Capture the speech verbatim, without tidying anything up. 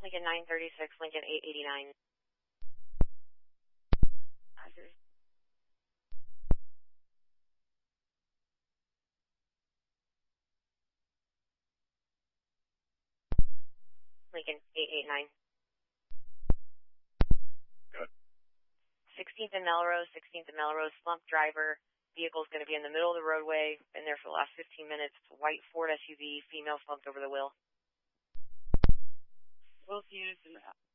Lincoln nine thirty-six, Lincoln eight eighty-nine. Hazard. Lincoln eight eighty-nine. Good. sixteenth and Melrose, sixteenth and Melrose, slump driver. Vehicle's going to be in the middle of the roadway. Been there for the last fifteen minutes. It's a white Ford S U V. Female slumped over the wheel. Both units in the